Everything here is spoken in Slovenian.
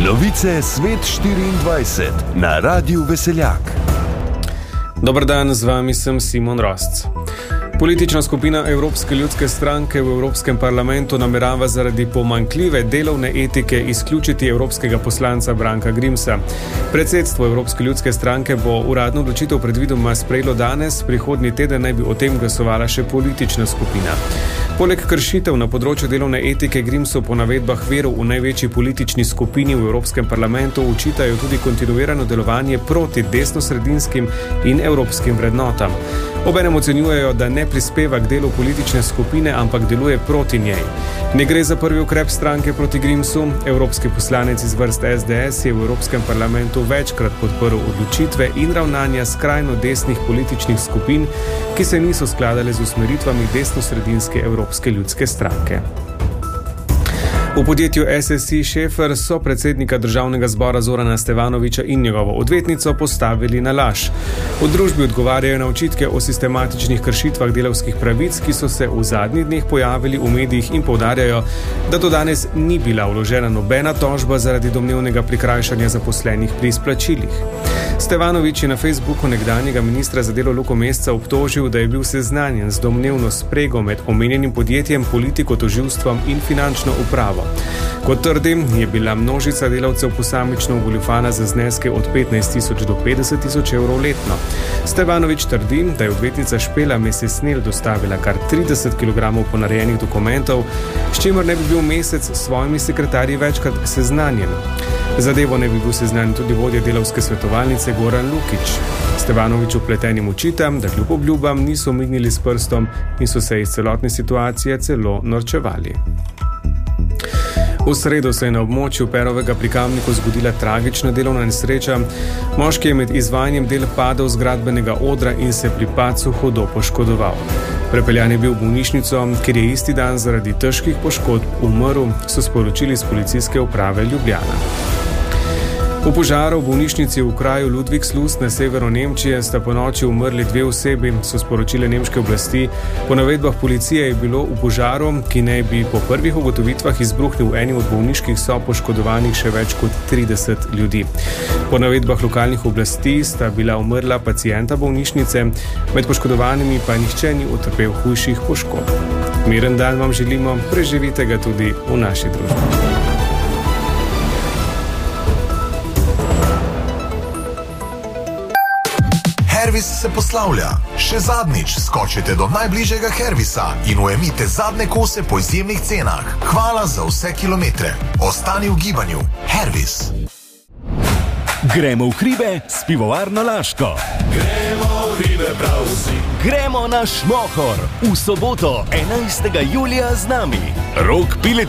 Novice Svet 24 na Radiu Veseljak. Dober dan, z vami sem Simon Rosc. Politična skupina Evropske ljudske stranke v Evropskem parlamentu namerava zaradi pomanjkljive delovne etike izključiti evropskega poslanca Branka Grimsa. Predsedstvo Evropske ljudske stranke bo uradno odločitev predvidoma sprejelo danes, prihodnji teden naj bi o tem glasovala še politična skupina. Poleg kršitev na področju delovne etike Grimsu po navedbah virov v največji politični skupini v Evropskem parlamentu učitajo tudi kontinuirano delovanje proti desnosredinskim in evropskim vrednotam. Obenem ocenjujejo, da ne prispeva k delu politične skupine, ampak deluje proti njej. Ne gre za prvi ukrep stranke proti Grimsu. Evropski poslanec iz vrst SDS je v Evropskem parlamentu večkrat podprl odločitve in ravnanja skrajno desnih političnih skupin, ki se niso skladale z usmeritvami desnosredinske Evropske ljudske stranke. V podjetju SSI Šefer so predsednika državnega zbora Zorana Stevanovića in njegovo odvetnico postavili na laž. V družbi odgovarjajo na očitke o sistematičnih kršitvah delavskih pravic, ki so se v zadnjih dneh pojavili v medijih in poudarjajo, da do danes ni bila vložena nobena tožba zaradi domnevnega prikrajšanja zaposlenih pri izplačilih. Stevanović je na Facebooku nekdanjega ministra za delo Luko Mesca obtožil, da je bil seznanjen z domnevno sprego med omenjenim podjetjem, politiko, tožilstvom in finančno upravo. Kot trdim, je bila množica delavcev posamično ogoljufana za zneske od 15.000 do 50.000 evrov letno. Stevanović trdi, da je odvetnica Špela Mesesnel dostavila kar 30 kg ponarejenih dokumentov, s čimer ne bi bil Mesec s svojimi sekretarji večkrat seznanjen. Zadevo ne bi bil seznanjen tudi vodja delavske svetovalnice Goran Lukić. Stevanović vpletenim očita, da kljub obljubam niso mignili s prstom in so se iz celotne situacije celo norčevali. V sredo se je na območju Perovega pri Kamniku zgodila tragična delovna nesreča. Moški je med izvajanjem del padel z gradbenega odra in se pri padcu hudo poškodoval. Prepeljan je bil v bolnišnico, kjer je isti dan zaradi težkih poškodb umrl, so sporočili z policijske uprave Ljubljana. V požaru v bolnišnici v kraju Ludwigslust na severu Nemčije sta ponoči umrli 2 osebi, so sporočile nemške oblasti. Po navedbah policije je bilo v požaru, ki naj bi po prvih ugotovitvah izbruhnil v eni od bolniških sob, poškodovanih še več kot 30 ljudi. Po navedbah lokalnih oblasti sta bila umrla pacienta bolnišnice, med poškodovanimi pa nihče ni utrpel hujših poškodb. Miren dan vam želimo, preživite ga tudi v naši družbi. Hervis se poslavlja. Še zadnjič skočite do najbližjega Hervisa in ujemite zadnje kose po izjemnih cenah. Hvala za vse kilometre. Ostani v gibanju. Hervis. Gremo v hribe s pivovarno Laško. Gremo v hribe prav vsi. Gremo na Šmohor v soboto 11. julija z nami. Rok Piletič